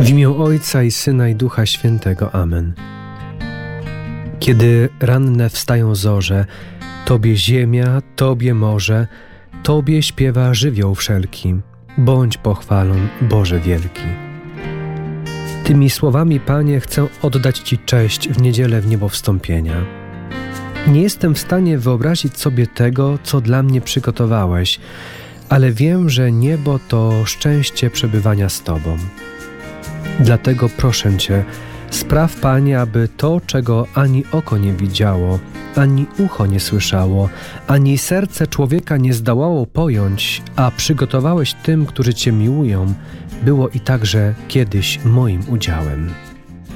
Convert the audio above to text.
W imię Ojca i Syna i Ducha Świętego. Amen. Kiedy ranne wstają zorze, Tobie ziemia, Tobie morze, Tobie śpiewa żywioł wszelki. Bądź pochwalon, Boże wielki. Tymi słowami, Panie, chcę oddać Ci cześć w niedzielę w niebowstąpienia. Nie jestem w stanie wyobrazić sobie tego, co dla mnie przygotowałeś, ale wiem, że niebo to szczęście przebywania z Tobą. Dlatego proszę Cię, spraw, Panie, aby to, czego ani oko nie widziało, ani ucho nie słyszało, ani serce człowieka nie zdołało pojąć, a przygotowałeś tym, którzy Cię miłują, było i także kiedyś moim udziałem.